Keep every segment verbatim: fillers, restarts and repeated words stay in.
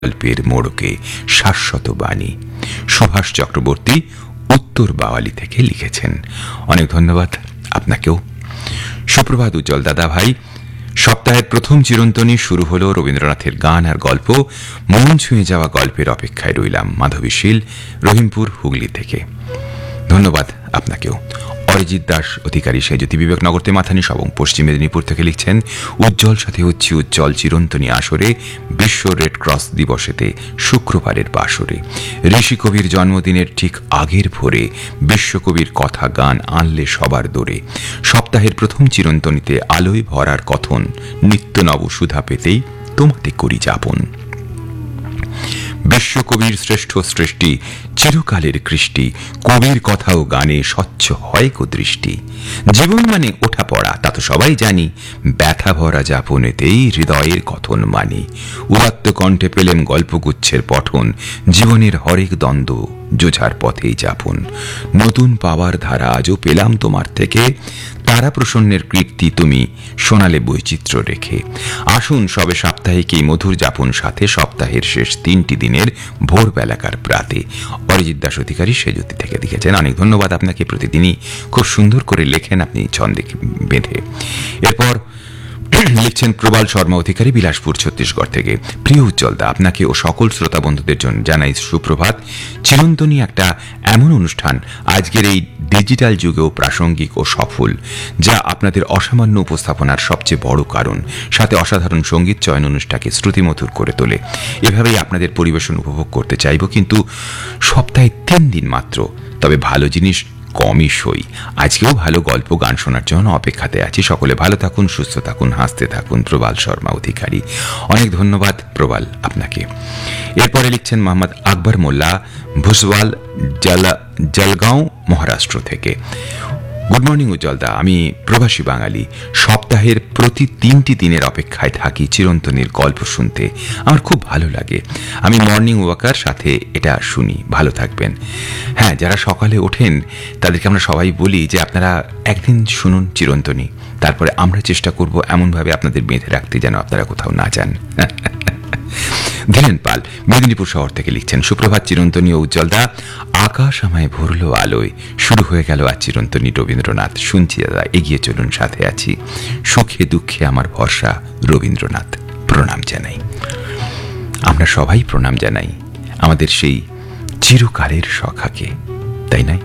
গল্পের মোড়কে শাশ্বত বাণী। সুভাষ চক্রবর্তী উত্তর বাওয়ালি থেকে লিখেছেন। অনেক ধন্যবাদ আপনাকেও। সুপ্রভাত উজ্জ্বল দাদা ভাই। সপ্তাহের প্রথম চিরন্তনী শুরু হলো রবীন্দ্রনাথের গান আর গল্প। মন ছুঁয়ে যাওয়া গল্পের অপেক্ষায় রইলাম। মাধবী শীল, রহিমপুর, হুগলি থেকে। ধন্যবাদ আপনাকেও। অরিজিৎ দাস অধিকারী সেজতি বিবেকনগর তেমাথানি এবং পশ্চিম মেদিনীপুর থেকে লিখছেন, উজ্জ্বল সাথে হচ্ছে উজ্জ্বল চিরন্তনী আসরে বিশ্ব রেড ক্রস দিবসেতে শুক্রবারের বাসরে ঋষি কবির জন্মদিনের ঠিক আগের ভোরে বিশ্বকবির কথা গান আনলে সবার দোরে। সপ্তাহের প্রথম চিরন্তনীতে আলোয় ভরার কথন, নিত্য নব সুধা পেতেই তোমাতে করি যাপন। বিশ্বকবির শ্রেষ্ঠ সৃষ্টি, চিরকালের কৃষ্টি, কবির কথাও গানে স্বচ্ছ হয় গো দৃষ্টি। জীবন মানে ওঠা পড়া, তা তো সবাই জানি, ব্যথা ভরা যাপনেতেই হৃদয়ের কথন মানি। উদাত্ত কণ্ঠে পেলেম গল্পগুচ্ছের পঠন, জীবনের হরেক দ্বন্দ্ব যোঝার পথেই যাপন। নতুন পাওয়ার ধারা আজও পেলাম তোমার থেকে, তারা প্রসন্নের কীর্তি তুমি শোনালে বৈচিত্র্য রেখে। আসুন সবে সাপ্তাহিক এই মধুর যাপন সাথে সপ্তাহের শেষ তিনটি দিনের ভোরবেলাকার প্রাতে। অরিজিৎ দাস অধিকারী সেজতি থেকে লিখেছেন। অনেক ধন্যবাদ আপনাকে। প্রতিদিনই খুব সুন্দর করে লেখেন আপনি ছন্দে বেঁধে। এরপর লিখছেন প্রবাল শর্মা অধিকারী বিলাসপুর ছত্তিশগড় থেকে। প্রিয় উজ্জ্বল দা, আপনাকে ও সকল শ্রোতা বন্ধুদের জন্য জানাই সুপ্রভাত। চিরন্তনী একটা এমন অনুষ্ঠান আজকের এই ডিজিটাল যুগেও প্রাসঙ্গিক ও সফল, যা আপনাদের অসামান্য উপস্থাপনার সবচেয়ে বড় কারণ। সাথে অসাধারণ সঙ্গীত চয়ন অনুষ্ঠানকে শ্রুতিমধুর করে তোলে। এভাবেই আপনাদের পরিবেশন উপভোগ করতে চাইব, কিন্তু সপ্তাহে তিন দিন মাত্র। তবে ভালো জিনিস কমই সই। আজকেও ভালো গল্প গান শোনার জন্য অপেক্ষাতে আছি। সকলে ভালো থাকুন, সুস্থ থাকুন, হাসতে থাকুন। প্রবাল শর্মা অধিকারী। অনেক ধন্যবাদ প্রবাল আপনাকে। এরপরে লিখছেন মোহাম্মদ আকবর মোল্লা, ভুসওয়াল, জলগাঁও, মহারাষ্ট্র থেকে। গুড মর্নিং উজ্জ্বলদা, আমি প্রবাসী বাঙালি। সপ্তাহের প্রতি তিনটি দিনের অপেক্ষায় থাকি চিরন্তনীর গল্প শুনতে। আমার খুব ভালো লাগে। আমি মর্নিং ওয়াকার সাথে এটা শুনি। ভালো থাকবেন। হ্যাঁ, যারা সকালে ওঠেন তাদেরকে আমরা সবাই বলি যে আপনারা একদিন শুনুন চিরন্তনী, তারপরে আমরা চেষ্টা করব এমনভাবে আপনাদের বেঁধে রাখতে যেন আপনারা কোথাও না যান। ধীরেন পাল মেদিনীপুর শহর থেকে লিখছেন, সুপ্রভাত চিরন্তনী ও উজ্জ্বলদা। আকাশ আমায় ভরল আলোয়, শুরু হয়ে গেল আজ চিরন্তনী রবীন্দ্রনাথ। শুনছি দাদা, এগিয়ে চলুন, সাথে আছি। সুখে দুঃখে আমার ভরসা রবীন্দ্রনাথ। প্রণাম জানাই। আমরা সবাই প্রণাম জানাই আমাদের সেই চিরকালের সখাকে, তাই নয়?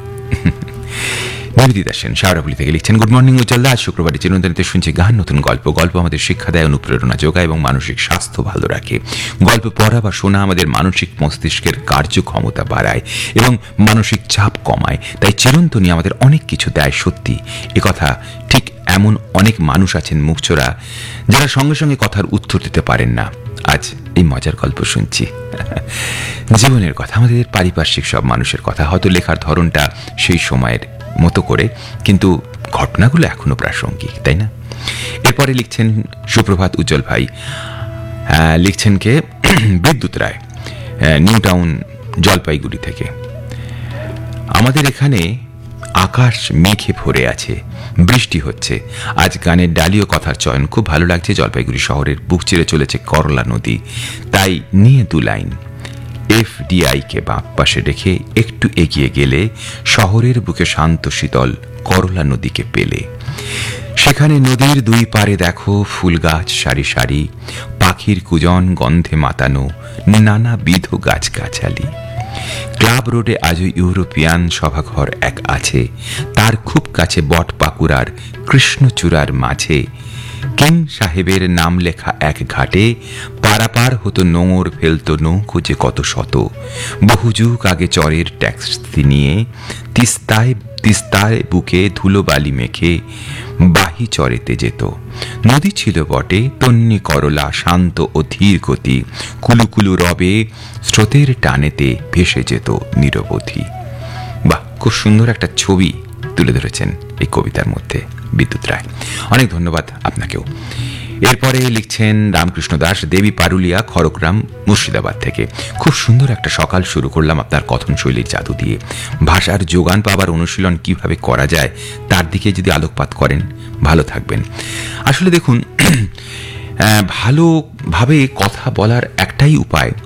নিবেদিতা সেন শাওড়াপুলি থেকে লিখছেন, গুড মর্নিং উজ্জ্বলদা। আজ শুক্রবারে চিরন্তনীতে শুনছি গান, নতুন গল্প। গল্প আমাদের শিক্ষা দেয়, অনুপ্রেরণা যোগায় এবং মানসিক স্বাস্থ্য ভালো রাখে। গল্প পড়া বা শোনা আমাদের মানসিক মস্তিষ্কের কার্যক্ষমতা বাড়ায় এবং মানসিক চাপ কমায়। তাই চিরন্তনী আমাদের অনেক কিছু দেয়। সত্যি একথা ঠিক। এমন অনেক মানুষ আছেন মুখচোরা, যারা সঙ্গে সঙ্গে কথার উত্তর দিতে পারেন না। আজ এই মজার গল্প শুনছি, জীবনের কথা, আমাদের পারিপার্শ্বিক সব মানুষের কথা। হয়তো লেখার ধরনটা সেই সময়ের মতো করে, কিন্তু ঘটনাগুলো এখনো প্রাসঙ্গিক, তাই না? এরপরে লিখছেন, সুপ্রভাত উজ্জ্বল ভাই। লিখছেন কে? বিদ্যুৎ রায়, নিউ টাউন, জলপাইগুড়ি থেকে। আমাদের এখানে আকাশ মেঘে ভরে আছে, বৃষ্টি হচ্ছে। আজ গানের ডালি ও কথার চয়ন খুব ভালো লাগছে। জলপাইগুড়ি শহরের বুক চিরে চলেছে করলা নদী, তাই নিয়ে দু লাইন। এফডিআইকে বাঁ পাশে রেখে একটু এগিয়ে গেলে শহরের বুকে শান্ত শীতল করলা নদীকে পেলে। সেখানে নদীর দুই পারে দেখো ফুল গাছ সারি সারি, পাখির কুজন গন্ধে মাতানো নানাবিধ গাছগাছালি। ক্লাব রোডে আজও ইউরোপিয়ান সভাঘর এক আছে, তার খুব কাছে বট পাকুড়ার কৃষ্ণচূড়ার মাঝে কিং সাহেবের নাম লেখা এক ঘাটে পারাপার হতো নোঙর ফেলতো নৌকো যে কত শত। বহু যুগ আগে চরের ট্যাক্সি নিয়ে তিস্তায় তিস্তায় বুকে ধুলোবালি মেখে বাহি চরেতে যেত। নদী ছিল বটে তন্নি করলা, শান্ত ও ধীর গতি, কুলুকুলু রবে স্রোতের টানেতে ভেসে যেত নিরবধি। বাহ, খুব সুন্দর একটা ছবি তুলে ধরেছেন এই কবিতার মধ্যে বিদ্যুৎ রায়। অনেক ধন্যবাদ আপনাকেও। এরপরে লিখছেন রামকৃষ্ণ দাস, দেবী পারুলিয়া, খড়গ্রাম, মুর্শিদাবাদ থেকে। খুব সুন্দর একটা সকাল শুরু করলাম আপনার কথন শৈলীর জাদু দিয়ে। ভাষার যোগান পাবার অনুশীলন কিভাবে করা যায় তার দিকে যদি আলোকপাত করেন ভালো থাকবেন। আসলে দেখুন, ভালোভাবে কথা বলার একটাই উপায়,